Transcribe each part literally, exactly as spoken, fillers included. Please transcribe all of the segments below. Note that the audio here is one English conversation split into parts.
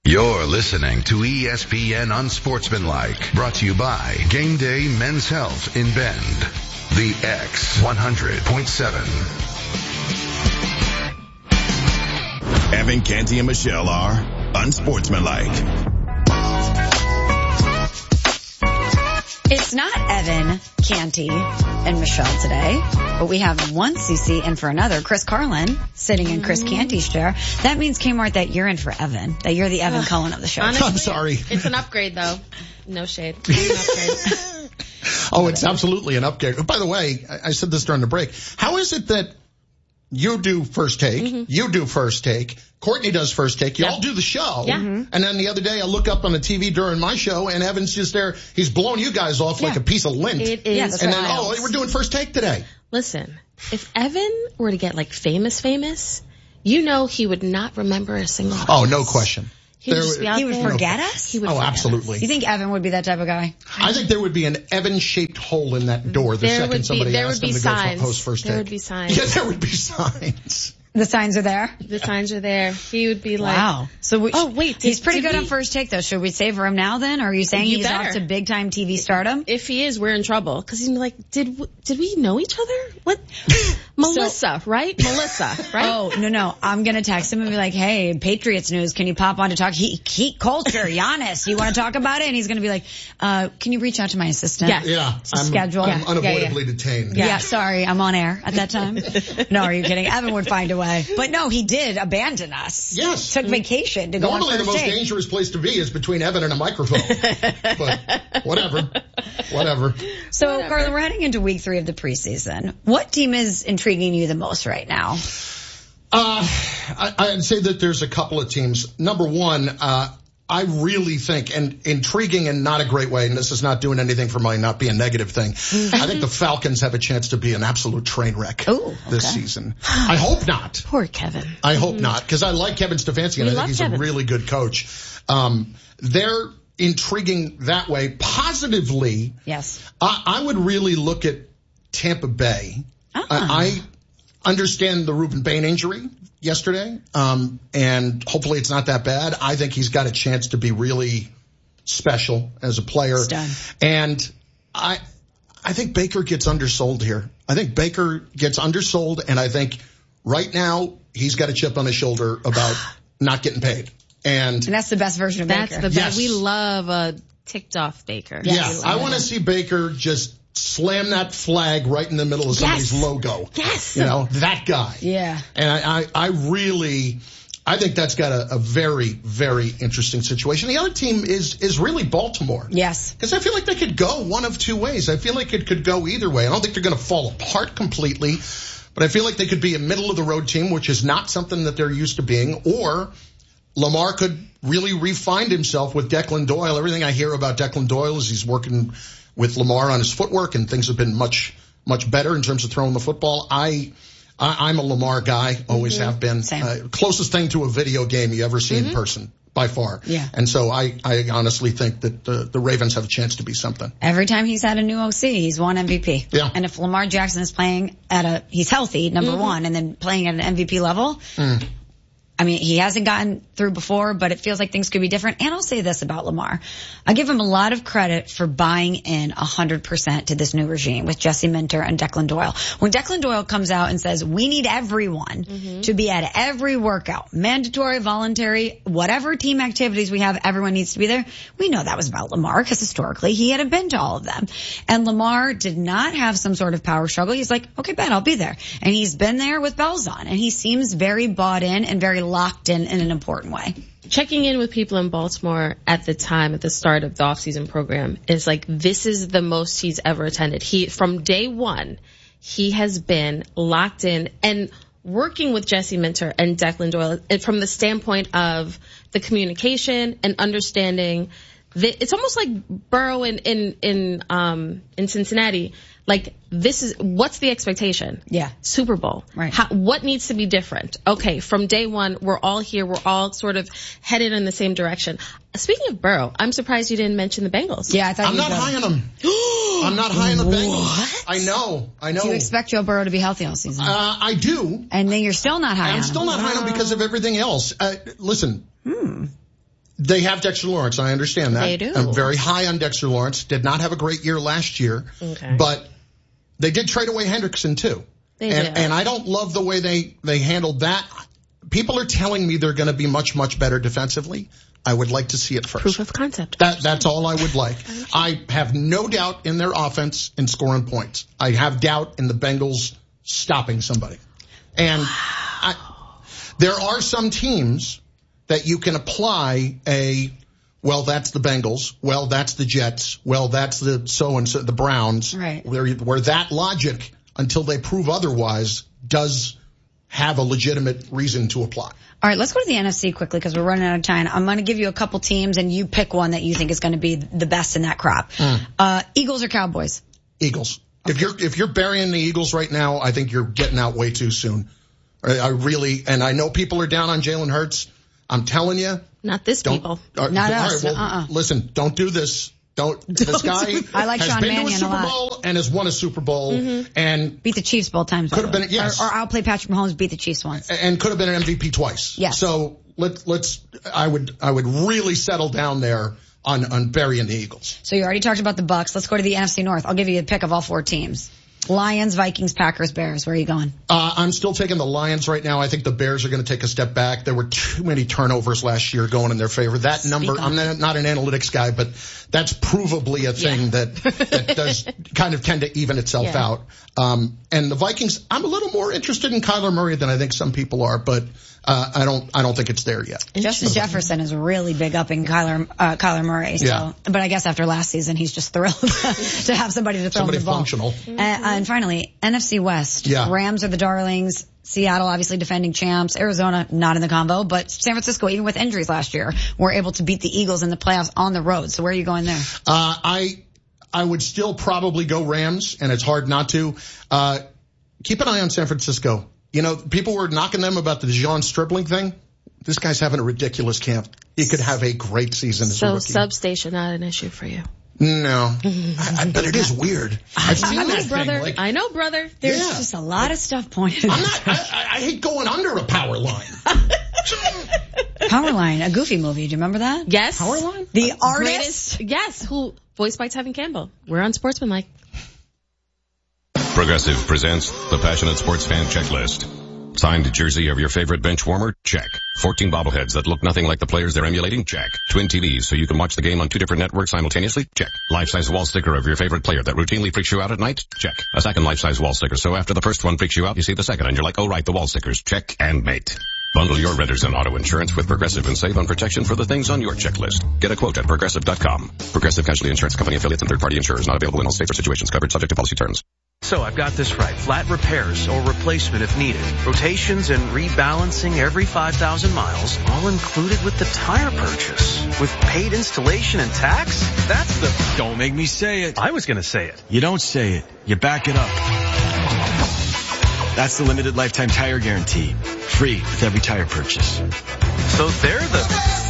You're listening to E S P N Unsportsmanlike, brought to you by Game Day Men's Health in Bend. The X one hundred point seven. Evan, Canty, and Michelle are Unsportsmanlike. It's not Evan, Canty, and Michelle today, but we have one C C in for another. Chris Carlin sitting in Chris Canty's chair. That means, Kmart, that you're in for Evan, that you're the Evan Ugh. Cullen of the show. Honestly, I'm sorry. It's an upgrade, though. No shade. It's an upgrade. Oh, it's absolutely an upgrade. By the way, I said this during the break. How is it that you do first take, mm-hmm. you do first take, Courtney does first take, you yep. all do the show, yeah. and then the other day I look up on the T V during my show and Evan's just there, he's blowing you guys off yeah. like a piece of lint. It is. Yes, and then, oh, we're doing first take today. Listen, if Evan were to get like famous famous, you know he would not remember a single house. Oh, no question. He would, just be out he would there. forget us? He would oh, forget absolutely. Us. You think Evan would be that type of guy? I think there would be an Evan-shaped hole in that door the there second be, somebody there asked would him be to signs. go for post first take. There would be signs. Yeah, there would be signs. The signs are there? The signs are there. He would be like, wow. So we, oh, wait. He's did, pretty did good we, on first take, though. Should we savor him now, then? Or are you saying you he's better. off to big-time T V stardom? If he is, we're in trouble. Because he's like, did did we know each other? What? Melissa, so, right? Melissa, right? Oh, no, no. I'm going to text him and be like, hey, Patriots news, can you pop on to talk heat, heat culture, Giannis? You want to talk about it? And he's going to be like, uh, can you reach out to my assistant? Yeah. Yeah. I'm, schedule. I'm Yeah. unavoidably yeah, yeah. detained. Yeah. yeah, sorry. I'm on air at that time. No, are you kidding? Evan would find a way. But no, he did abandon us. Yes. Took vacation to Normally go on first the most take. dangerous place to be is between Evan and a microphone. But whatever. Whatever. So, Whatever. Carla, we're heading into week three of the preseason. What team is intriguing you the most right now? Uh, I, I'd say that there's a couple of teams. Number one, uh, I really think, and intriguing in not a great way, and this is not doing anything for my not being a negative thing, I think the Falcons have a chance to be an absolute train wreck Ooh, okay. this season. I hope not. Poor Kevin. I hope not, because I like Kevin Stefanski, and We I love think he's Kevin. a really good coach. Um, they're intriguing that way. Positively, Yes. I, I would really look at Tampa Bay. Ah. I, I understand the Reuben Bain injury yesterday, um, and hopefully it's not that bad. I think he's got a chance to be really special as a player. It's done. And I, I think Baker gets undersold here. I think Baker gets undersold, and I think right now he's got a chip on his shoulder about not getting paid. And, And that's the best version of That's Baker. the best. Yes. We love a ticked off Baker. Yes. yeah, I want to see Baker just slam that flag right in the middle of somebody's Yes. logo. Yes. You know, that guy. Yeah. And I, I, I really, I think that's got a, a very, very interesting situation. The other team is, is really Baltimore. Yes. Because I feel like they could go one of two ways. I feel like it could go either way. I don't think they're going to fall apart completely, but I feel like they could be a middle of the road team, which is not something that they're used to being, or Lamar could really refine himself with Declan Doyle. Everything I hear about Declan Doyle is he's working with Lamar on his footwork, and things have been much, much better in terms of throwing the football. I, I I'm a Lamar guy, always Mm-hmm. have been. Same. Uh, closest thing to a video game you ever see Mm-hmm. in person, by far. Yeah. And so I, I honestly think that the, the Ravens have a chance to be something. Every time he's had a new O C, he's won M V P. Yeah. And if Lamar Jackson is playing at a, he's healthy, number Mm-hmm. one, and then playing at an M V P level, Mm. I mean, he hasn't gotten through before, but it feels like things could be different. And I'll say this about Lamar. I give him a lot of credit for buying in one hundred percent to this new regime with Jesse Minter and Declan Doyle. When Declan Doyle comes out and says, we need everyone mm-hmm. to be at every workout, mandatory, voluntary, whatever team activities we have, everyone needs to be there. We know that was about Lamar because historically he hadn't been to all of them. And Lamar did not have some sort of power struggle. He's like, okay, Ben, I'll be there. And he's been there with bells on, and he seems very bought in and very locked in in an important way. Checking in with people in Baltimore at the time, at the start of the off-season program, is like, this is the most he's ever attended. He, from day one, he has been locked in and working with Jesse Minter and Declan Doyle from the standpoint of the communication and understanding. The, it's almost like Burrow in, in, in, um, in Cincinnati. Like, this is, what's the expectation? Yeah. Super Bowl. Right. How, what needs to be different? Okay, from day one, we're all here. We're all sort of headed in the same direction. Speaking of Burrow, I'm surprised you didn't mention the Bengals. Yeah, I thought I'm you not would. high on them. I'm not high on the Bengals. What? I know. I know. Do you expect Joe Burrow to be healthy all season? Uh, I do. And then you're still not high on I'm him. still not high on him because of everything else. Uh, listen. Hmm. They have Dexter Lawrence. I understand that. They do. I'm very high on Dexter Lawrence. Did not have a great year last year. Okay. But they did trade away Hendrickson too. They and, did. and I don't love the way they, they handled that. People are telling me they're going to be much, much better defensively. I would like to see it first. Proof of concept. That, that's all I would like. I have no doubt in their offense in scoring points. I have doubt in the Bengals stopping somebody. And I, there are some teams that you can apply a, well, that's the Bengals. Well, that's the Jets. Well, that's the so-and-so, the Browns. Right. Where, where that logic, until they prove otherwise, does have a legitimate reason to apply. All right, let's go to the N F C quickly because we're running out of time. I'm going to give you a couple teams, and you pick one that you think is going to be the best in that crop. Mm. Uh, Eagles or Cowboys? Eagles. Okay. If you're if you're burying the Eagles right now, I think you're getting out way too soon. I, I really, and I know people are down on Jalen Hurts. I'm telling you. Not this people. Uh, Not all us. Right, well, uh-uh. Listen, don't do this. Don't. don't this guy I like has Sean been Mannion to a Super a lot. Bowl and has won a Super Bowl mm-hmm. and beat the Chiefs both times. Could have been yes. Or, or I'll play Patrick Mahomes beat the Chiefs once. And could have been an M V P twice. Yes. So let let's. I would I would really settle down there on on burying the Eagles. So you already talked about the Bucs. Let's go to the N F C North. I'll give you a pick of all four teams. Lions, Vikings, Packers, Bears. Where are you going? Uh, I'm still taking the Lions right now. I think the Bears are going to take a step back. There were too many turnovers last year going in their favor. That Speak number, on. I'm not, not an analytics guy, but that's provably a thing yeah. that, that does kind of tend to even itself yeah. out. Um, and the Vikings, I'm a little more interested in Kyler Murray than I think some people are, but Uh, I don't, I don't think it's there yet. Justin Jefferson is really big up in Kyler, uh, Kyler Murray. So, yeah. but I guess after last season, he's just thrilled to have somebody to throw somebody him the ball. functional. Mm-hmm. And, and finally, N F C West. Yeah. Rams are the darlings. Seattle, obviously defending champs. Arizona, not in the combo, but San Francisco, even with injuries last year, were able to beat the Eagles in the playoffs on the road. So where are you going there? Uh, I, I would still probably go Rams, and it's hard not to. Uh, keep an eye on San Francisco. You know, people were knocking them about the Dijon Stribling thing. This guy's having a ridiculous camp. He could have a great season as so a rookie. So substation, not an issue for you. No, I, I, but it is weird. I've seen I know, that brother. thing. Like, I know, brother. There's yeah. just a lot of stuff pointed. I'm not. I, I hate going under a power line. Powerline, a Goofy movie. Do you remember that? Yes. Powerline. The Greatest, artist. yes. Who voiced by Tevin Campbell. We're on Sportsmanlike. Progressive presents the Passionate Sports Fan Checklist. Signed jersey of your favorite bench warmer? Check. fourteen bobbleheads that look nothing like the players they're emulating? Check. Twin T Vs so you can watch the game on two different networks simultaneously? Check. Life-size wall sticker of your favorite player that routinely freaks you out at night? Check. A second life-size wall sticker so after the first one freaks you out, you see the second and you're like, oh right, the wall stickers. Check and mate. Bundle your renters and auto insurance with Progressive and save on protection for the things on your checklist. Get a quote at Progressive dot com. Progressive Casualty Insurance Company affiliates and third-party insurers not available in all states or situations. Covered subject to policy terms. So I've got this right. Flat repairs or replacement if needed. Rotations and rebalancing every five thousand miles, all included with the tire purchase. With paid installation and tax? That's the... Don't make me say it. I was going to say it. You don't say it. You back it up. That's the limited lifetime tire guarantee. Free with every tire purchase. So they're the...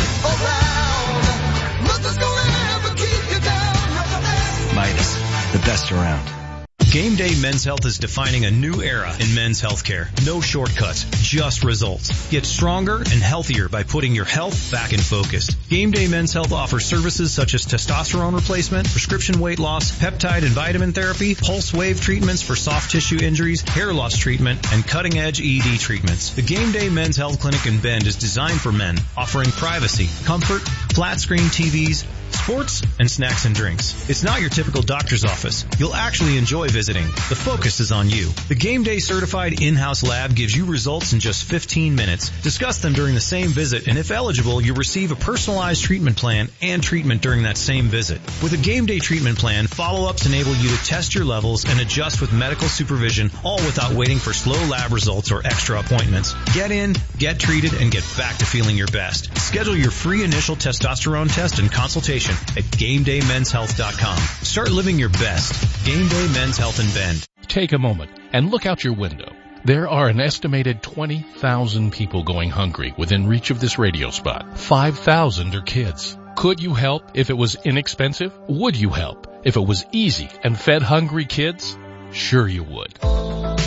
Midas, the best around. Game Day Men's Health is defining a new era in men's healthcare. No shortcuts, just results. Get stronger and healthier by putting your health back in focus. Game Day Men's Health offers services such as testosterone replacement, prescription weight loss, peptide and vitamin therapy, pulse wave treatments for soft tissue injuries, hair loss treatment, and cutting-edge E D treatments. The Game Day Men's Health Clinic in Bend is designed for men, offering privacy, comfort, flat-screen T Vs, sports, and snacks and drinks. It's not your typical doctor's office. You'll actually enjoy visiting. The focus is on you. The Game Day certified in-house lab gives you results in just fifteen minutes. Discuss them during the same visit, and if eligible, you receive a personalized treatment plan and treatment during that same visit. With a Game Day treatment plan, follow-ups enable you to test your levels and adjust with medical supervision, all without waiting for slow lab results or extra appointments. Get in, get treated, and get back to feeling your best. Schedule your free initial testosterone test and consultation at game day men's health dot com. Start living your best. Game Day Men's Health in Bend. Take a moment and look out your window. There are an estimated twenty thousand people going hungry within reach of this radio spot. five thousand are kids. Could you help if it was inexpensive? Would you help if it was easy and fed hungry kids? Sure you would.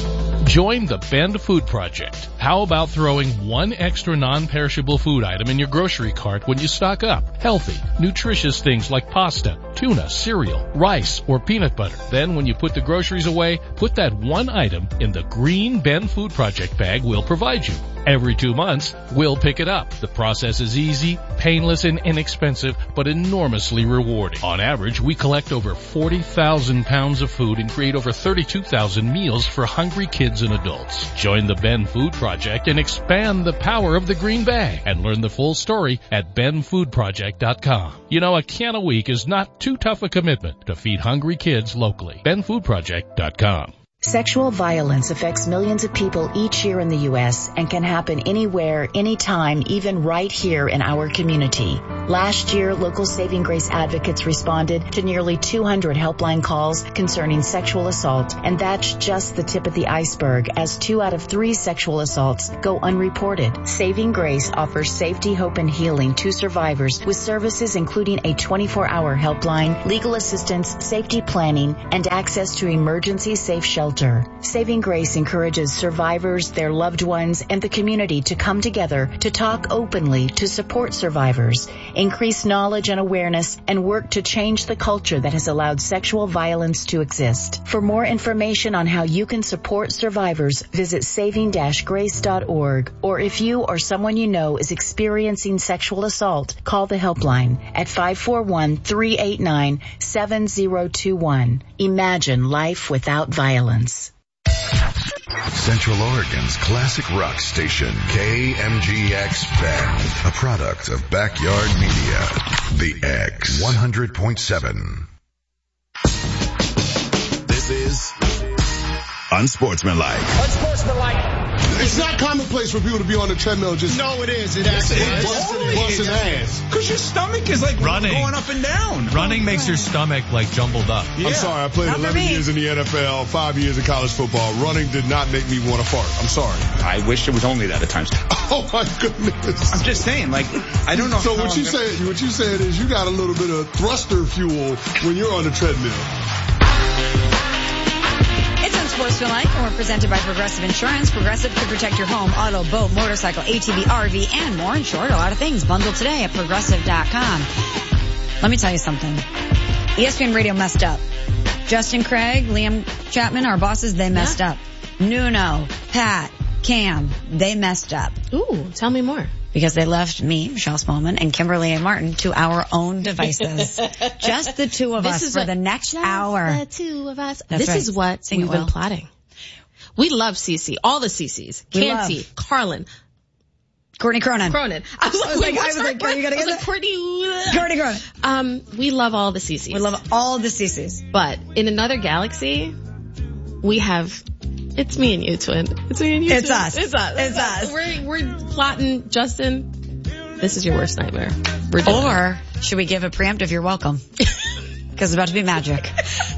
Join the Bend Food Project. How about throwing one extra non-perishable food item in your grocery cart when you stock up? Healthy, nutritious things like pasta, tuna, cereal, rice, or peanut butter. Then when you put the groceries away, put that one item in the green Bend Food Project bag we'll provide you. Every two months, we'll pick it up. The process is easy, painless, and inexpensive, but enormously rewarding. On average, we collect over forty thousand pounds of food and create over thirty-two thousand meals for hungry kids and adults. Join the Bend Food Project and expand the power of the green bag, and learn the full story at bend food project dot com. You know, a can a week is not too tough a commitment to feed hungry kids locally. bend food project dot com. Sexual violence affects millions of people each year in the U S and can happen anywhere, anytime, even right here in our community. Last year, local Saving Grace advocates responded to nearly two hundred helpline calls concerning sexual assault, and that's just the tip of the iceberg, as two out of three sexual assaults go unreported. Saving Grace offers safety, hope, and healing to survivors with services including a twenty-four hour helpline, legal assistance, safety planning, and access to emergency safe shelter. Saving Grace encourages survivors, their loved ones, and the community to come together to talk openly to support survivors, increase knowledge and awareness, and work to change the culture that has allowed sexual violence to exist. For more information on how you can support survivors, visit saving dash grace dot org, or if you or someone you know is experiencing sexual assault, call the helpline at five four one, three eight nine, seven zero two one. Imagine life without violence. Central Oregon's classic rock station, K M G X Bend, a product of Backyard Media. The X one hundred point seven. This is Unsportsmanlike. Unsportsmanlike. It's not commonplace for people to be on the treadmill just... No, it is. It actually is. Busting, busting ass. Because your stomach is like running, going up and down. Running makes your stomach like jumbled up. Yeah. I'm sorry. I played not eleven years in the N F L, five years in college football. Running did not make me want to fart. I'm sorry. I wish it was only that at times. Oh my goodness. I'm just saying, like, I don't know. So how what I'm you gonna... say? What you saying is you got a little bit of thruster fuel when you're on the treadmill. Unsportsmanlike, and we're presented by Progressive Insurance. Progressive could protect your home, auto, boat, motorcycle, A T V, R V, and more. In short, a lot of things. Bundle today at progressive dot com. Let me tell you something. E S P N Radio messed up. Justin Craig, Liam Chapman, our bosses, they messed yeah. up. Nuno, Pat, Cam, they messed up. Ooh, tell me more. Because they left me, Michelle Spellman, and Kimberly A. Martin to our own devices. Just the two of this us is for what, the next just hour. the two of us. That's this right. is what Sing we've been well. plotting. We love Cece, all the Cece's. Canty, Carlin. Courtney Cronin. Cronin. I was, I was like, I was like, are you gonna get like, it? Courtney. Courtney Cronin. Um, we love all the Cece's. We love all the Cece's. But in another galaxy, we have... It's me and you, twin. It's me and you, It's twin. us. It's us. It's us. We're, we're plotting, Justin. This is your worst nightmare. We're doing or should we give a preemptive you're welcome? Because it's about to be magic.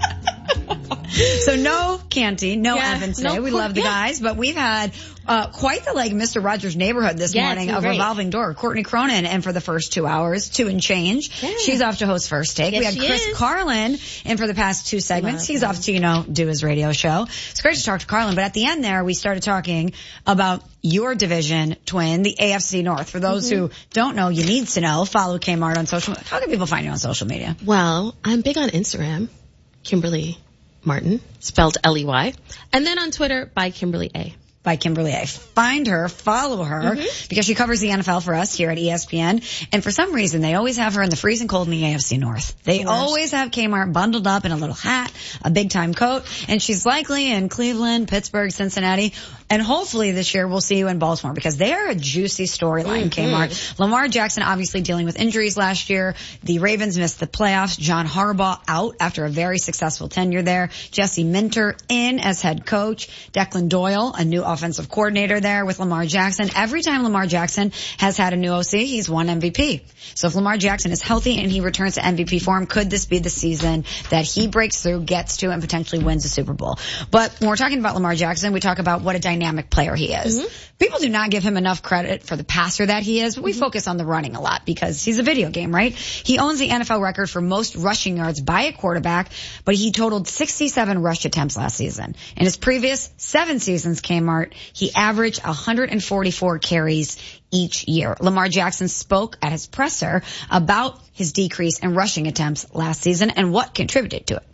So no Canty, no yeah, Evan today. No, we love the yeah. guys, but we've had uh quite the like Mister Rogers neighborhood this yeah, morning of great. revolving door. Courtney Cronin, and for the first two hours, two and change. Yeah. She's off to host First Take. Yes, we had she Chris is. Carlin in for the past two segments. Love He's him. off to, you know, do his radio show. It's great to talk to Carlin, but at the end there, we started talking about your division, twin, the A F C North. For those mm-hmm. who don't know, you need to know. Follow Kmart on social. How can people find you on social media? Well, I'm big on Instagram, Kimberly Martin, spelled L E Y, and then on Twitter by Kimberly A. By Kimberly A. Find her, follow her, mm-hmm. because she covers the N F L for us here at E S P N. And for some reason, they always have her in the freezing cold in the A F C North. They always have Kmart bundled up in a little hat, a big time coat, and she's likely in Cleveland, Pittsburgh, Cincinnati, and hopefully this year we'll see you in Baltimore, because they are a juicy storyline, mm-hmm. Kmart. Lamar Jackson obviously dealing with injuries last year. The Ravens missed the playoffs. John Harbaugh out after a very successful tenure there. Jesse Minter in as head coach. Declan Doyle, a new offensive offensive coordinator there with Lamar Jackson. Every time Lamar Jackson has had a new O C, he's won M V P. So if Lamar Jackson is healthy and he returns to M V P form, could this be the season that he breaks through, gets to, and potentially wins a Super Bowl? But when we're talking about Lamar Jackson, we talk about what a dynamic player he is. Mm-hmm. People do not give him enough credit for the passer that he is, but we mm-hmm. focus on the running a lot because he's a video game, right? He owns the N F L record for most rushing yards by a quarterback, but he totaled sixty-seven rush attempts last season. In his previous seven seasons, Kmart, he averaged one hundred forty-four carries each year. Lamar Jackson spoke at his presser about his decrease in rushing attempts last season and what contributed to it.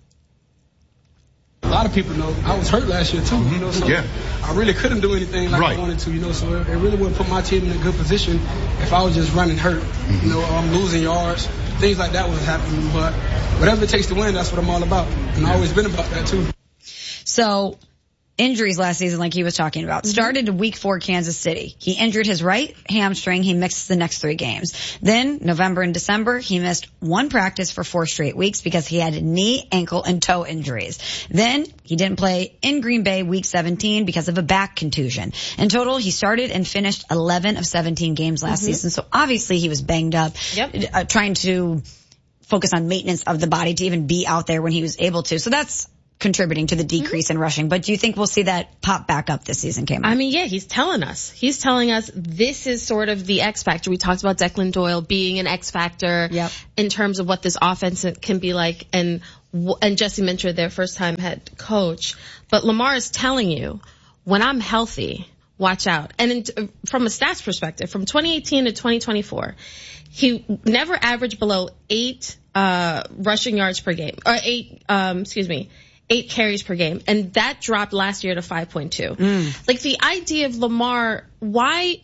A lot of people know I was hurt last year too, you know, so yeah. I really couldn't do anything like right. I wanted to, you know, so it really would put my team in a good position if I was just running hurt, mm-hmm. you know, I'm losing yards, things like that was happening, but whatever it takes to win, that's what I'm all about, and yeah. I've always been about that too. So, injuries last season, like he was talking about, started in week four, Kansas City. He injured his right hamstring. He missed the next three games. Then November and December, he missed one practice for four straight weeks because he had knee, ankle, and toe injuries. Then he didn't play in Green Bay week seventeen because of a back contusion. In total, he started and finished eleven of seventeen games last mm-hmm. season. So obviously he was banged up, yep. uh, trying to focus on maintenance of the body to even be out there when he was able to. So that's contributing to the decrease mm-hmm. in rushing. But do you think we'll see that pop back up this season, Kmart? I mean, yeah, he's telling us. He's telling us this is sort of the X factor. We talked about Declan Doyle being an X factor yep. in terms of what this offense can be like, and and Jesse Minter, their first time head coach. But Lamar is telling you, when I'm healthy, watch out. And in, from a stats perspective, from twenty eighteen to twenty twenty-four, he never averaged below eight uh rushing yards per game, or eight, um, excuse me, eight carries per game. And that dropped last year to five point two. Mm. Like the idea of Lamar, why,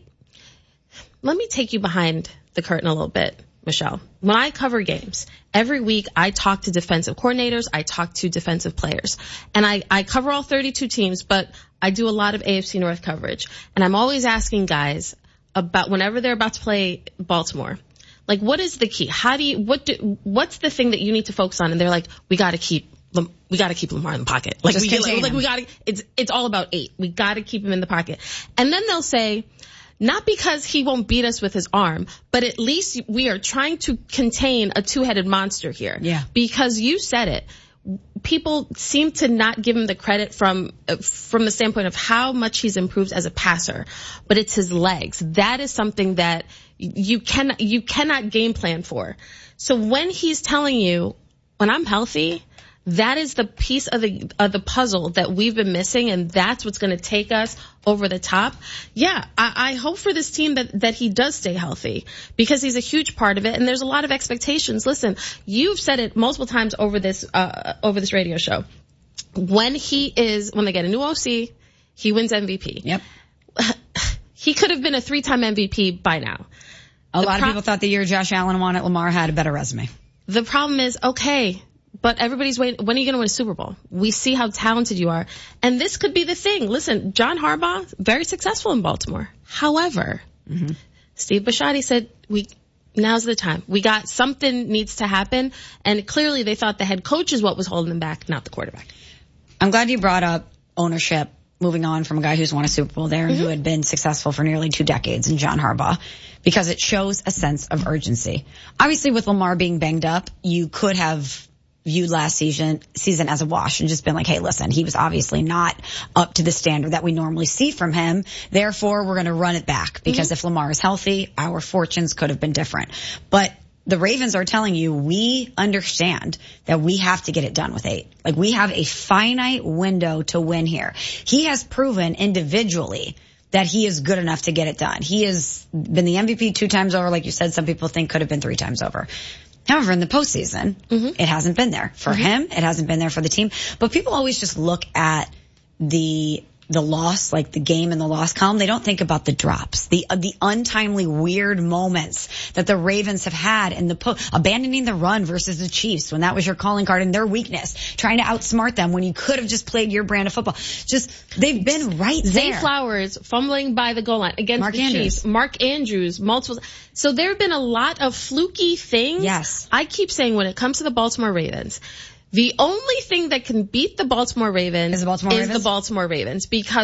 let me take you behind the curtain a little bit, Michelle. When I cover games, every week I talk to defensive coordinators, I talk to defensive players. And I, I cover all thirty-two teams, but I do a lot of A F C North coverage. And I'm always asking guys about whenever they're about to play Baltimore, like what is the key? How do you, what do, what's the thing that you need to focus on? And they're like, we gotta keep We gotta keep Lamar in the pocket. Like Just we, like, like we gotta, it's, it's all about eight. We gotta keep him in the pocket. And then they'll say, not because he won't beat us with his arm, but at least we are trying to contain a two-headed monster here. Yeah. Because you said it. People seem to not give him the credit from, uh, from the standpoint of how much he's improved as a passer, but it's his legs. That is something that you cannot, you cannot game plan for. So when he's telling you, when I'm healthy, that is the piece of the of the puzzle that we've been missing, and that's what's going to take us over the top. Yeah, I, I hope for this team that, that he does stay healthy because he's a huge part of it, and there's a lot of expectations. Listen, you've said it multiple times over this uh over this radio show. When he is, when they get a new O C, he wins M V P. Yep. He could have been a three-time M V P by now. A the lot pro- of people thought the year Josh Allen won it, Lamar had a better resume. The problem is, okay, but everybody's waiting. When are you going to win a Super Bowl? We see how talented you are. And this could be the thing. Listen, John Harbaugh, very successful in Baltimore. However, mm-hmm. Steve Bisciotti said, we, now's the time. We got, something needs to happen. And clearly they thought the head coach is what was holding them back, not the quarterback. I'm glad you brought up ownership, moving on from a guy who's won a Super Bowl there and mm-hmm. who had been successful for nearly two decades in John Harbaugh, because it shows a sense of urgency. Obviously with Lamar being banged up, you could have viewed last season season as a wash and just been like, hey, listen, he was obviously not up to the standard that we normally see from him. Therefore, we're going to run it back because mm-hmm. if Lamar is healthy, our fortunes could have been different. But the Ravens are telling you, we understand that we have to get it done with eight. Like, we have a finite window to win here. He has proven individually that he is good enough to get it done. He has been the M V P two times over. Like you said, some people think could have been three times over. However, in the postseason, mm-hmm. it hasn't been there. For mm-hmm. him, it hasn't been there for the team. But people always just look at the the loss, like the game in the loss column. They don't think about the drops, the uh, the untimely, weird moments that the Ravens have had in the po- abandoning the run versus the Chiefs when that was your calling card and their weakness, trying to outsmart them when you could have just played your brand of football. Just, they've been right there. Zay Flowers fumbling by the goal line against Mark the Andrews. Chiefs. Mark Andrews, multiple. So there have been a lot of fluky things. Yes. I keep saying when it comes to the Baltimore Ravens, the only thing that can beat the Baltimore Ravens is the Baltimore is Ravens? the Baltimore Ravens, because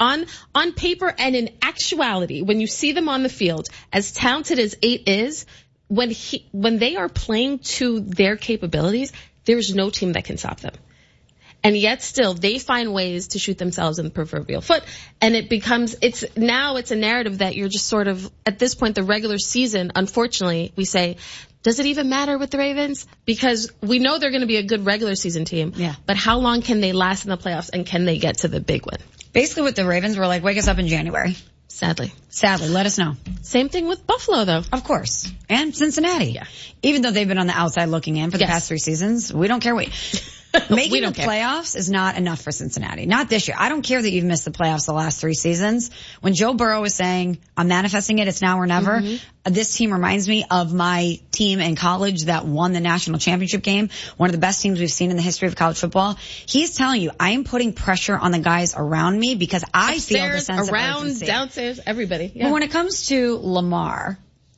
on, on paper and in actuality, when you see them on the field, as talented as eight is, when he, when they are playing to their capabilities, there's no team that can stop them. And yet still, they find ways to shoot themselves in the proverbial foot. And it becomes, it's, now it's a narrative that you're just sort of, at this point, the regular season, unfortunately, we say, does it even matter with the Ravens? Because we know they're going to be a good regular season team. Yeah. But how long can they last in the playoffs, and can they get to the big win? Basically with the Ravens, we're like, wake us up in January. Sadly. Sadly, let us know. Same thing with Buffalo, though. Of course. And Cincinnati. Yeah. Even though they've been on the outside looking in for the Yes. past three seasons, we don't care. Wait. Making We don't the care. playoffs is not enough for Cincinnati. Not this year. I don't care that you've missed the playoffs the last three seasons. When Joe Burrow is saying, I'm manifesting it, it's now or never, mm-hmm. this team reminds me of my team in college that won the national championship game, one of the best teams we've seen in the history of college football. He's telling you, I am putting pressure on the guys around me because I Upstairs, feel the sense around, of urgency. downstairs, everybody. Yeah. But when it comes to Lamar,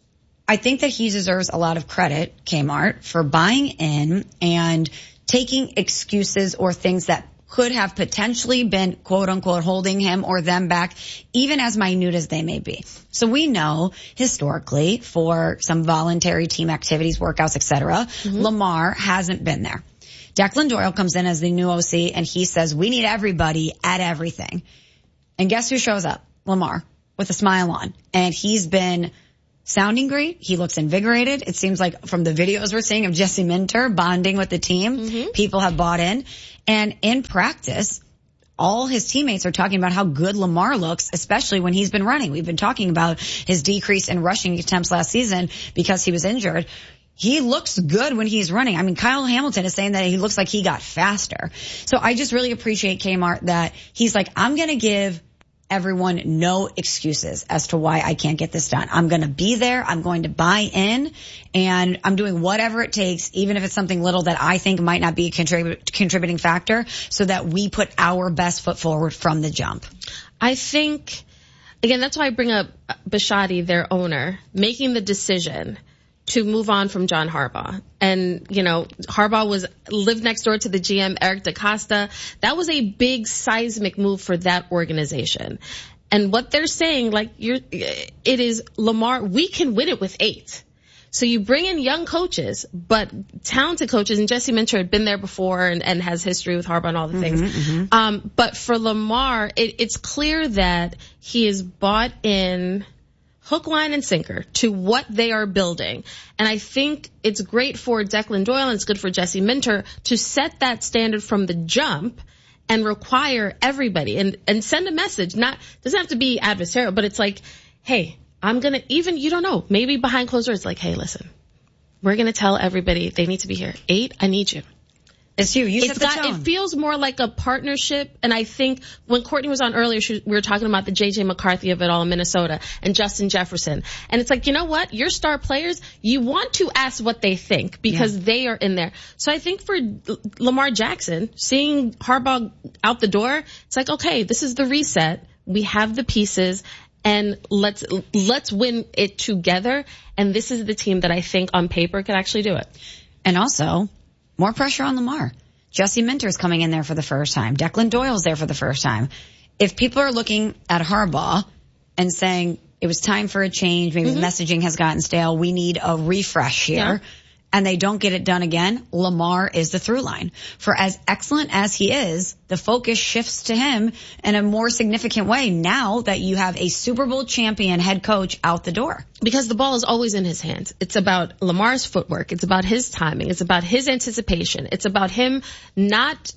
I think that he deserves a lot of credit, Kmart, for buying in and taking excuses or things that could have potentially been quote unquote holding him or them back, even as minute as they may be. So we know historically for some voluntary team activities, workouts, et cetera, mm-hmm. Lamar hasn't been there. Declan Doyle comes in as the new O C and he says, we need everybody at everything. And guess who shows up? Lamar, with a smile on. And he's been sounding great. He looks invigorated. It seems like from the videos we're seeing of Jesse Minter bonding with the team, mm-hmm. people have bought in. And in practice, all his teammates are talking about how good Lamar looks, especially when he's been running. We've been talking about his decrease in rushing attempts last season because he was injured. He looks good when he's running. I mean, Kyle Hamilton is saying that he looks like he got faster. So I just really appreciate Kmart that he's like, I'm going to give everyone no excuses as to why I can't get this done. I'm going to be there. I'm going to buy in, and I'm doing whatever it takes, even if it's something little that I think might not be a contrib- contributing factor, so that we put our best foot forward from the jump. I think, again, that's why I bring up Bisciotti, their owner, making the decision to move on from John Harbaugh. And, you know, Harbaugh was, lived next door to the G M, Eric DaCosta. That was a big seismic move for that organization. And what they're saying, like, you're, it is Lamar, we can win it with eight. So you bring in young coaches, but talented coaches, and Jesse Minter had been there before and, and has history with Harbaugh and all the things. Mm-hmm, mm-hmm. Um, but for Lamar, it, it's clear that he is bought in hook, line, and sinker to what they are building. And I think it's great for Declan Doyle and it's good for Jesse Minter to set that standard from the jump and require everybody and, and send a message. Not, doesn't have to be adversarial, but it's like, hey, I'm gonna, even, you don't know, maybe behind closed doors, like, hey, listen, we're gonna tell everybody they need to be here. Eight, I need you. It's you. You set it's the got, tone. It feels more like a partnership. And I think when Courtney was on earlier, she, we were talking about the J J McCarthy of it all in Minnesota and Justin Jefferson. And it's like, you know what? Your star players, you want to ask what they think because yeah. they are in there. So I think for Lamar Jackson, seeing Harbaugh out the door, it's like, okay, this is the reset. We have the pieces. And let's, let's win it together. And this is the team that I think on paper could actually do it. And also, more pressure on Lamar. Jesse Minter's coming in there for the first time. Declan Doyle's there for the first time. If people are looking at Harbaugh and saying it was time for a change, maybe mm-hmm. the messaging has gotten stale, we need a refresh here, yeah. and they don't get it done again, Lamar is the through line. For as excellent as he is, the focus shifts to him in a more significant way now that you have a Super Bowl champion head coach out the door. Because the ball is always in his hands. It's about Lamar's footwork. It's about his timing. It's about his anticipation. It's about him not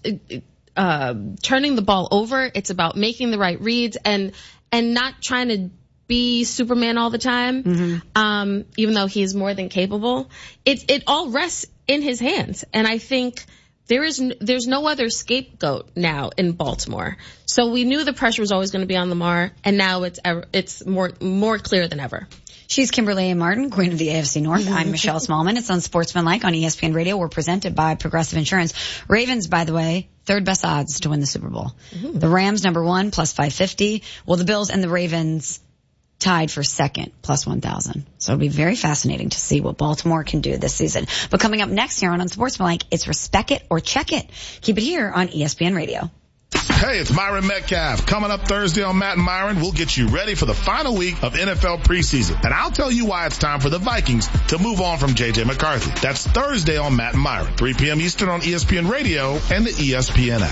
uh turning the ball over. It's about making the right reads and and not trying to be Superman all the time, mm-hmm. um, even though he is more than capable. It, it all rests in his hands. And I think there is, n- there's no other scapegoat now in Baltimore. So we knew the pressure was always going to be on Lamar, and now it's, ever, it's more, more clear than ever. She's Kimberly A. Martin, Queen of the A F C North. I'm Michelle Smallman. It's on Sportsmanlike on E S P N Radio. We're presented by Progressive Insurance. Ravens, by the way, third best odds to win the Super Bowl. Mm-hmm. The Rams, number one, plus five fifty. Well, the Bills and the Ravens tied for second, plus one thousand. So it'll be very fascinating to see what Baltimore can do this season. But coming up next here on Unsportsmanlike, it's Respect It or Check It. Keep it here on E S P N Radio. Hey, it's Myron Metcalf. Coming up Thursday on Matt and Myron, we'll get you ready for the final week of N F L preseason. And I'll tell you why it's time for the Vikings to move on from J J McCarthy. That's Thursday on Matt and Myron, three p.m. Eastern on E S P N Radio and the E S P N app.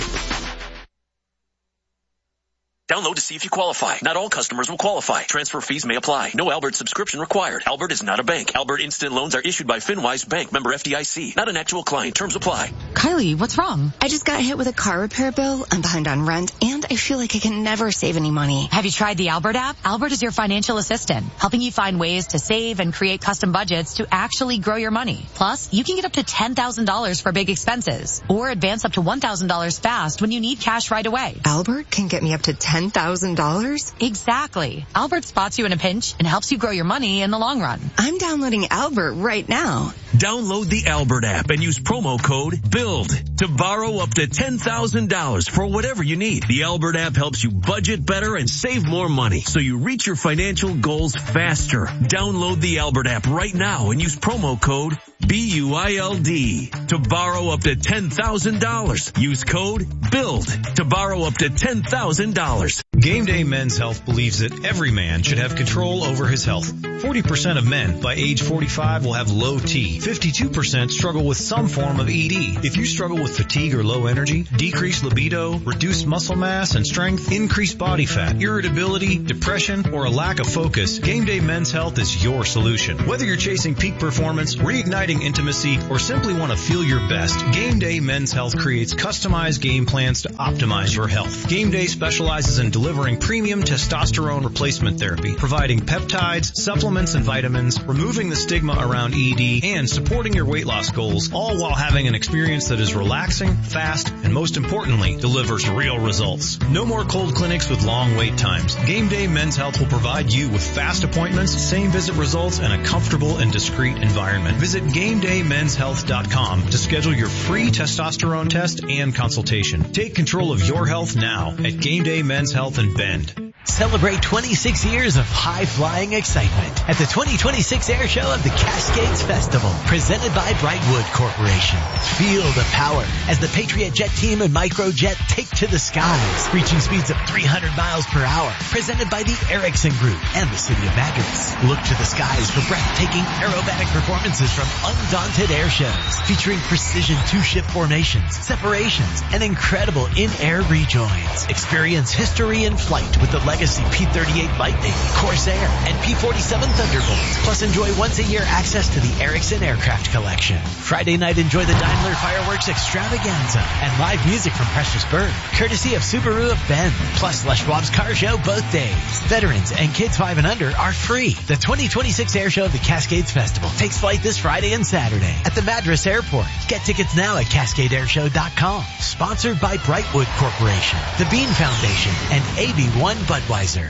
Download to see if you qualify. Not all customers will qualify. Transfer fees may apply. No Albert subscription required. Albert is not a bank. Albert Instant Loans are issued by FinWise Bank, member F D I C. Not an actual client. Terms apply. Kylie, what's wrong? I just got hit with a car repair bill. I'm behind on rent, and I feel like I can never save any money. Have you tried the Albert app? Albert is your financial assistant, helping you find ways to save and create custom budgets to actually grow your money. Plus, you can get up to ten thousand dollars for big expenses, or advance up to one thousand dollars fast when you need cash right away. Albert can get me up to ten thousand dollars? Exactly. Albert spots you in a pinch and helps you grow your money in the long run. I'm downloading Albert right now. Download the Albert app and use promo code BUILD to borrow up to ten thousand dollars for whatever you need. The Albert app helps you budget better and save more money so you reach your financial goals faster. Download the Albert app right now and use promo code B U I L D to borrow up to ten thousand dollars. Use code BUILD to borrow up to ten thousand dollars. Game Day Men's Health believes that every man should have control over his health. forty percent of men by age forty-five will have low T. fifty-two percent struggle with some form of E D. If you struggle with fatigue or low energy, decreased libido, reduced muscle mass and strength, increased body fat, irritability, depression, or a lack of focus, Game Day Men's Health is your solution. Whether you're chasing peak performance, reigniting intimacy, or simply want to feel your best, Game Day Men's Health creates customized game plans to optimize your health. Game Day specializes in delivering premium testosterone replacement therapy, providing peptides, supplements, and vitamins, removing the stigma around E D, and supporting your weight loss goals, all while having an experience that is relaxing, fast, and most importantly, delivers real results. No more cold clinics with long wait times. Game Day Men's Health will provide you with fast appointments, same visit results, and a comfortable and discreet environment. Visit game day men's health dot com to schedule your free testosterone test and consultation. Take control of your health now at Game Day Men's Health in Bend. Celebrate twenty-six years of high-flying excitement at the twenty twenty-six Air Show of the Cascades Festival, presented by Brightwood Corporation. Feel the power as the Patriot Jet team and Microjet take to the skies, reaching speeds of three hundred miles per hour, presented by the Ericsson Group and the City of Madras. Look to the skies for breathtaking aerobatic performances from Undaunted Air Shows, featuring precision two-shift formations, separations, and incredible in-air rejoins. Experience history in flight with the Legacy P thirty-eight Lightning, Corsair, and P forty-seven Thunderbolt. Plus enjoy once-a-year access to the Ericsson Aircraft Collection. Friday night, enjoy the Daimler Fireworks Extravaganza and live music from Precious Bird, courtesy of Subaru of Bend. Plus Les Schwab's Car Show both days. Veterans and kids five and under are free. The twenty twenty-six Air Show of the Cascades Festival takes flight this Friday and Saturday at the Madras Airport. Get tickets now at cascade air show dot com. Sponsored by Brightwood Corporation, the Bean Foundation, and A B one Budweiser.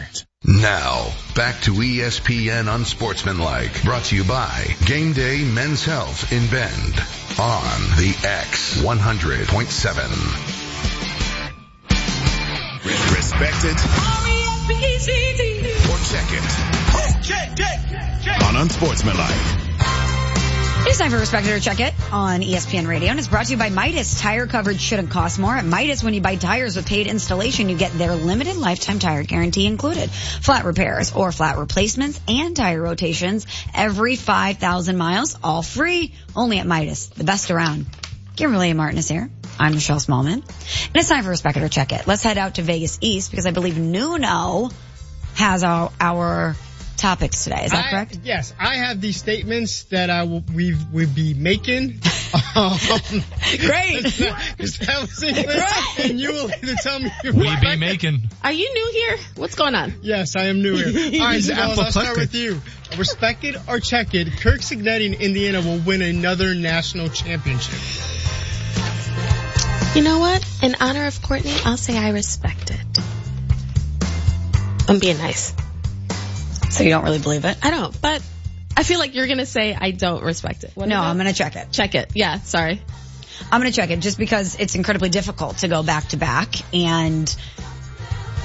Now, back to E S P N Unsportsmanlike, brought to you by Game Day Men's Health in Bend on the X one hundred point seven. Respect it or check it on Unsportsmanlike. It's time for Respect It or Check It on E S P N Radio, and it's brought to you by Midas. Tire coverage shouldn't cost more. At Midas, when you buy tires with paid installation, you get their limited lifetime tire guarantee included. Flat repairs or flat replacements and tire rotations every five thousand miles, all free, only at Midas, the best around. Kimberly Martin is here. I'm Michelle Smallman, and it's time for Respect It or Check It. Let's head out to Vegas East because I believe Nuno has our, our topics today. Is that I, correct? Yes. I have these statements that I will we will be making. Um, Great. Established English, and you will either tell me you're We right. be making. Are you new here? What's going on? Yes, I am new here. All right, so I'll start with you. Respect it or check it. Kirk Cignetti in Indiana will win another national championship. You know what? In honor of Courtney, I'll say I respect it. I'm being nice. So you don't really believe it? I don't, but I feel like you're going to say I don't respect it. What no, I'm going to check it. Check it. Yeah, sorry. I'm going to check it just because it's incredibly difficult to go back to back. And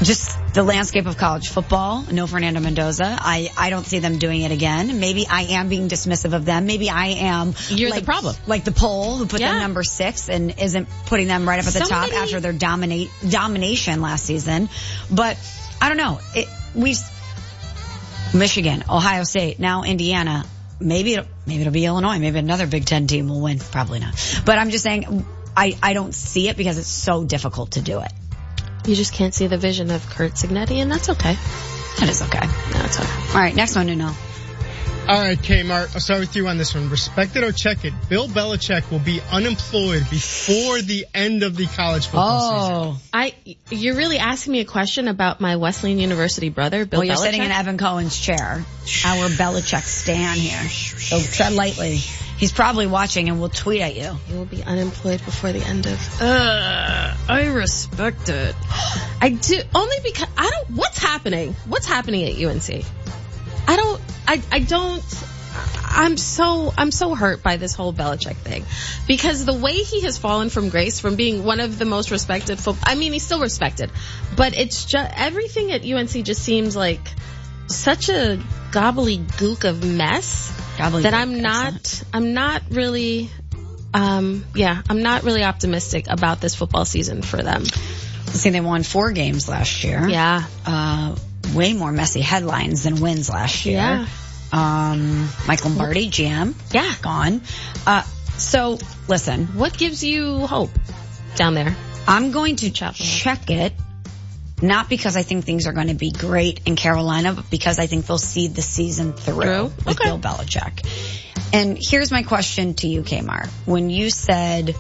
just the landscape of college football. No Fernando Mendoza. I, I don't see them doing it again. Maybe I am being dismissive of them. Maybe I am. You're like, the problem. Like the poll who put Yeah. them number six and isn't putting them right up at the Somebody- top after their dominate domination last season. But I don't know. It, we Michigan, Ohio State, now Indiana. Maybe it'll, maybe it'll be Illinois. Maybe another Big Ten team will win. Probably not. But I'm just saying I, I don't see it because it's so difficult to do it. You just can't see the vision of Kurt Cignetti, and that's okay. That is okay. That's okay. All right, next one, Nuno. All right, Kmart, I'll start with you on this one. Respect it or check it. Bill Belichick will be unemployed before the end of the college football season. I, you're really asking me a question about my Wesleyan University brother, Bill Well, you're Belichick? sitting in Evan Cohen's chair. Our Belichick stan here. So tread lightly. He's probably watching and will tweet at you. He will be unemployed before the end of... Uh, I respect it. I do, only because, I don't, what's happening? What's happening at U N C? I don't, I, I don't, I'm so, I'm so hurt by this whole Belichick thing. Because the way he has fallen from grace, from being one of the most respected football, I mean, he's still respected. But it's just, everything at U N C just seems like such a gobbledygook of mess that I'm not, excellent. I'm not really, um, yeah, I'm not really optimistic about this football season for them. See, they won four games last year. Yeah. Uh, way more messy headlines than wins last year. Yeah. Um, Mike Lombardi, G M. Yeah. Gone. Uh, so listen. What gives you hope down there? I'm going to check it. Not because I think things are going to be great in Carolina, but because I think they'll see the season through, through? with Okay. Bill Belichick. And here's my question to you, Kmart. When you said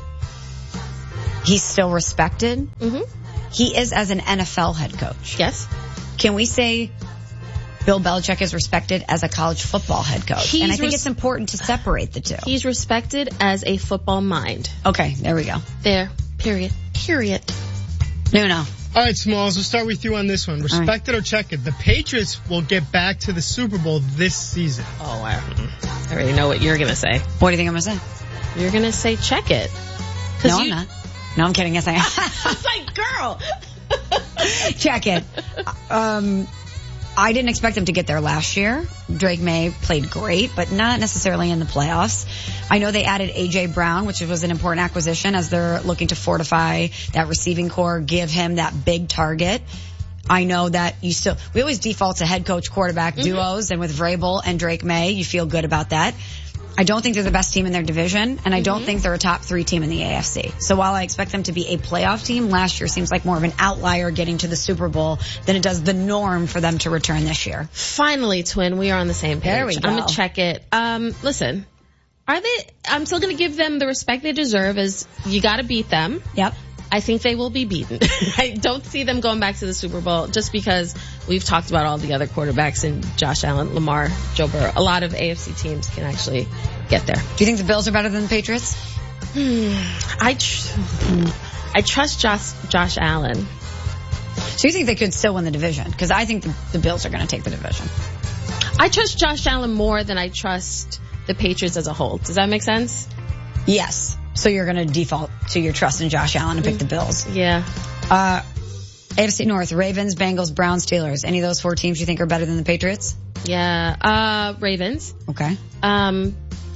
he's still respected, mm-hmm. he is as an N F L head coach. Yes. Can we say Bill Belichick is respected as a college football head coach? He's and I think res- it's important to separate the two. He's respected as a football mind. Okay, there we go. There. Period. Period. No, no. All right, Smalls, we'll start with you on this one. Respect it or check it. The Patriots will get back to the Super Bowl this season. Oh, wow. I already know what you're going to say. What do you think I'm going to say? You're going to say check it. No, you- I'm not. No, I'm kidding. Yes, I am. I was like, girl. Check it. Um, I didn't expect them to get there last year. Drake May played great, but not necessarily in the playoffs. I know they added A J Brown, which was an important acquisition as they're looking to fortify that receiving core, give him that big target. I know that you still, we always default to head coach quarterback Mm-hmm. duos, and with Vrabel and Drake May, you feel good about that. I don't think they're the best team in their division, and I don't Mm-hmm. think they're a top three team in the A F C. So while I expect them to be a playoff team, last year seems like more of an outlier getting to the Super Bowl than it does the norm for them to return this year. Finally, twin, we are on the same page. There we go. I'm going to check it. Um, listen, are they, I'm still going to give them the respect they deserve as you got to beat them. Yep. I think they will be beaten. I don't see them going back to the Super Bowl just because we've talked about all the other quarterbacks and Josh Allen, Lamar, Joe Burrow. A lot of A F C teams can actually get there. Do you think the Bills are better than the Patriots? Hmm. I tr- I trust Josh, Josh Allen. So you think they could still win the division? Because I think the, the Bills are going to take the division. I trust Josh Allen more than I trust the Patriots as a whole. Does that make sense? Yes. So you're going to default to your trust in Josh Allen and pick the Bills. Yeah. Uh, A F C North, Ravens, Bengals, Browns, Steelers. Any of those four teams you think are better than the Patriots? Yeah. Uh, Ravens. Okay. Um,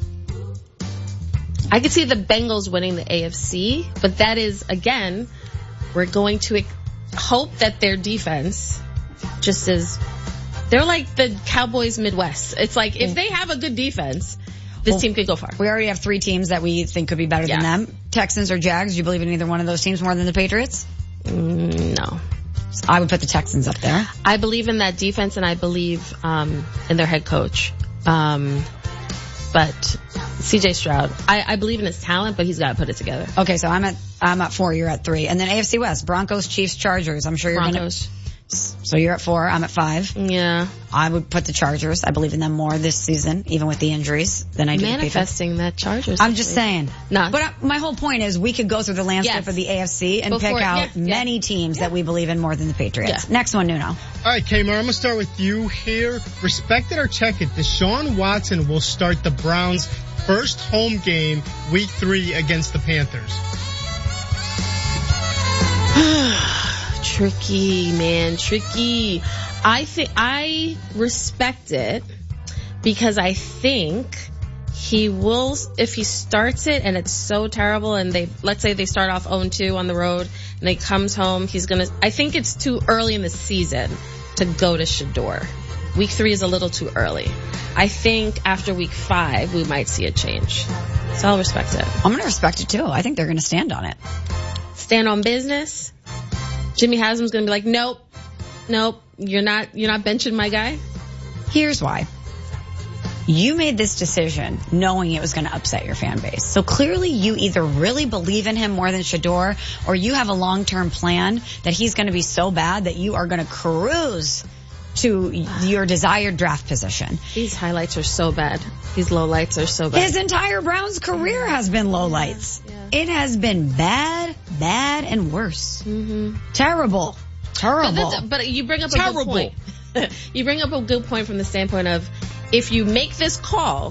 I could see the Bengals winning the A F C, but that is, again, we're going to ex- hope that their defense just is, they're like the Cowboys Midwest. It's like, if they have a good defense, this well, team could go far. We already have three teams that we think could be better yeah. than them. Texans or Jags. Do you believe in either one of those teams more than the Patriots? Mm, no. I would put the Texans up there. I believe in that defense, and I believe um, in their head coach. Um, but C J Stroud, I, I believe in his talent, but he's got to put it together. Okay, so I'm at I'm at four. You're at three, and then A F C West: Broncos, Chiefs, Chargers. I'm sure you're Broncos. Gonna, so you're at four. I'm at five. Yeah. I would put the Chargers. I believe in them more this season, even with the injuries, than I do Manifesting the that Chargers. I'm just saying. No. But uh, my whole point is we could go through the landscape Yes. of the A F C and Before- pick out yeah, many yeah. teams Yeah. that we believe in more than the Patriots. Yeah. Next one, Nuno. All right, Kmart, I'm going to start with you here. Respect it or check it. Deshaun Watson will start the Browns' first home game week three against the Panthers. tricky, man, tricky. I think I respect it because I think he will, if he starts it and it's so terrible and they, let's say they start off oh and two on the road and he comes home, he's gonna, I think it's too early in the season to go to Shedeur. Week three is a little too early. I think after week five, we might see a change. So I'll respect it. I'm going to respect it too. I think they're going to stand on it. Stand on business. Jimmy Haslam's going to be like, nope, nope, you're not, you're not benching my guy. Here's why. You made this decision knowing it was going to upset your fan base. So clearly you either really believe in him more than Shedeur, or you have a long-term plan that he's going to be so bad that you are going to cruise to your desired draft position. These highlights are so bad. These lowlights are so bad. His entire Browns career has been lowlights. Yeah. It has been bad, bad, and worse. Mm-hmm. Terrible. Terrible. But, but you bring up a Terrible. good point. You bring up a good point from the standpoint of, if you make this call,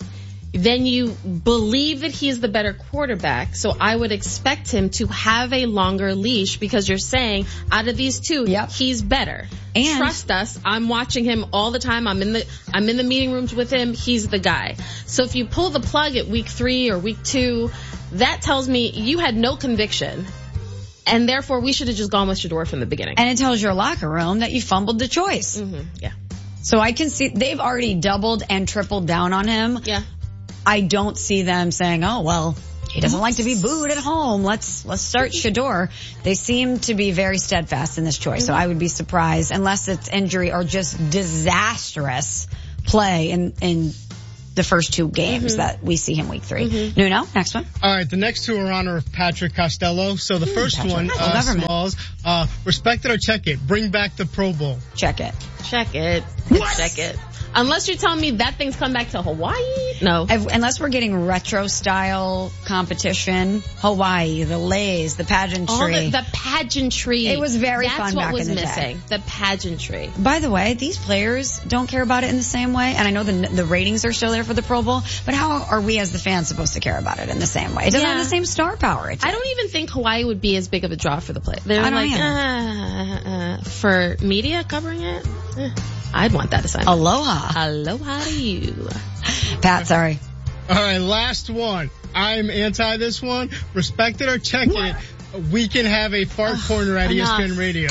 then you believe that he's the better quarterback. So I would expect him to have a longer leash because you're saying out of these two, yep. he's better. And trust us, I'm watching him all the time. I'm in the, I'm in the meeting rooms with him. He's the guy. So if you pull the plug at week three or week two, that tells me you had no conviction. And therefore we should have just gone with Shedeur from the beginning. And it tells your locker room that you fumbled the choice. Mm-hmm. Yeah. So I can see they've already doubled and tripled down on him. Yeah. I don't see them saying, oh, well, he doesn't like to be booed at home. Let's, let's start Shedeur. They seem to be very steadfast in this choice. Mm-hmm. So I would be surprised unless it's injury or just disastrous play in, in the first two games mm-hmm. that we see him week three. Mm-hmm. Nuno, next one. All right. The next two are in honor of Patrick Costello. So the mm, first Patrick. one, uh, Smalls, uh, respect it or check it. Bring back the Pro Bowl. Check it. Check it. What? Check it. Unless you're telling me that thing's come back to Hawaii? No. I've, unless we're getting retro style competition, Hawaii, the Lays, the pageantry. All the, the pageantry. It was very That's fun back in the day. That's what was missing. The pageantry. By the way, these players don't care about it in the same way, and I know the the ratings are still there for the Pro Bowl, but how are we as the fans supposed to care about it in the same way? It doesn't yeah. have the same star power. I don't even think Hawaii would be as big of a draw for the play. They're I don't like, uh, uh, for media covering it? Eh. I'd want that assignment. Aloha. Aloha to you. Pat, sorry. All right, last one. I'm anti this one. Respect it or check what? it. We can have a fart uh, corner at enough. E S P N Radio.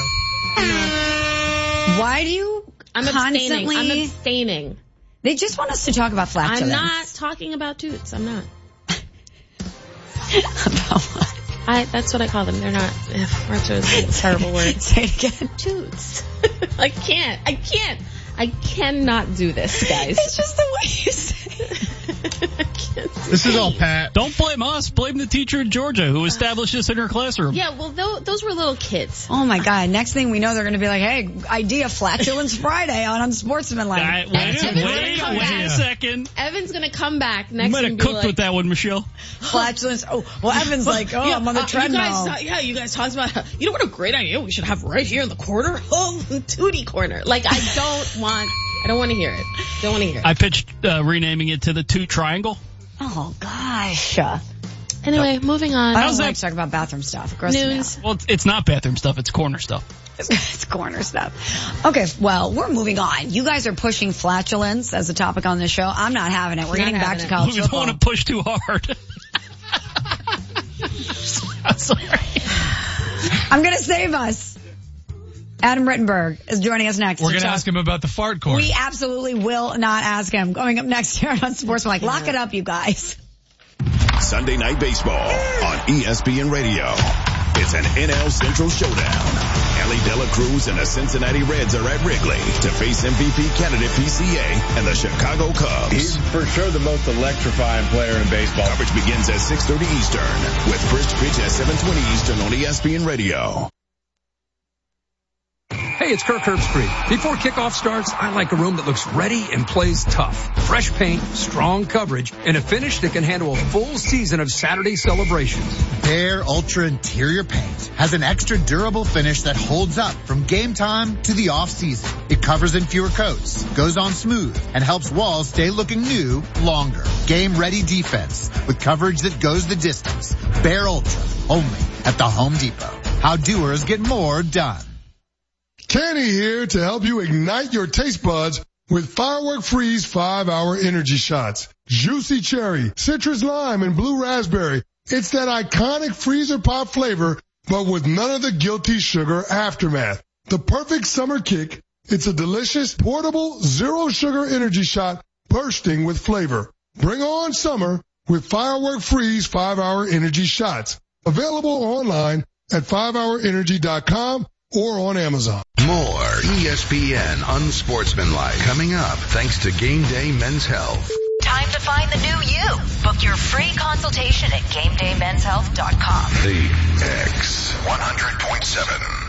Enough. Why do you I'm constantly... abstaining. I'm abstaining. They just want us to talk about flatulence. I'm not talking about toots. I'm not. About what? I, that's what I call them. They're not, ugh, farts are a terrible word. Say it again. Toots. I can't. I can't. I cannot do this, guys. It's just the way you say it. I can't do This is all Pat. Don't blame us. Blame the teacher in Georgia who established this in her classroom. Yeah, well, th- those were little kids. Oh, my God. Next thing we know, they're going to be like, hey, idea Flatulence Friday on Unsportsmanlike. Right, wait wait, wait, wait a second. Evan's going to come back next You might and have be cooked like, with that one, Michelle. Flatulence. Oh, well, Evan's like, oh, yeah, I'm on the uh, treadmill. You guys, uh, yeah, you guys talked about, you know what a great idea we should have right here in the corner? Oh, the Tootie corner. Like, I don't want... I don't want to hear it. Don't want to hear it. I pitched uh, renaming it to the Toot Triangle. Oh, gosh. Anyway, moving on. I don't like to talk about bathroom stuff. Gross News. Well, it's not bathroom stuff. It's corner stuff. It's corner stuff. Okay, well, we're moving on. You guys are pushing flatulence as a topic on this show. I'm not having it. We're not getting back to it. college We football. don't want to push too hard. I'm sorry. I'm going to save us. Adam Rittenberg is joining us next. We're going to ask him about the fart corner. We absolutely will not ask him. Going up next here on Sports Like, lock it up, you guys. Sunday Night Baseball on E S P N Radio. It's an N L Central showdown. Ellie De La Cruz and the Cincinnati Reds are at Wrigley to face M V P candidate P C A and the Chicago Cubs. He's for sure the most electrifying player in baseball. Coverage begins at six thirty Eastern with first pitch at seven twenty Eastern on E S P N Radio. Hey, it's Kirk Herbstreit. Before kickoff starts, I like a room that looks ready and plays tough. Fresh paint, strong coverage, and a finish that can handle a full season of Saturday celebrations. Behr Ultra Interior Paint has an extra durable finish that holds up from game time to the off season. It covers in fewer coats, goes on smooth, and helps walls stay looking new longer. Game ready defense with coverage that goes the distance. Behr Ultra, only at the Home Depot. how doers get more done. Kenny here to help you ignite your taste buds with Firework Freeze five hour energy shots. Juicy cherry, citrus lime, and blue raspberry. It's that iconic freezer pop flavor, but with none of the guilty sugar aftermath. The perfect summer kick. It's a delicious, portable, zero sugar energy shot bursting with flavor. Bring on summer with Firework Freeze five hour energy shots. Available online at five hour energy dot com or on Amazon. More E S P N Unsportsmanlike coming up thanks to Game Day Men's Health. Time to find the new you. Book your free consultation at game day men's health dot com. The X one hundred point seven.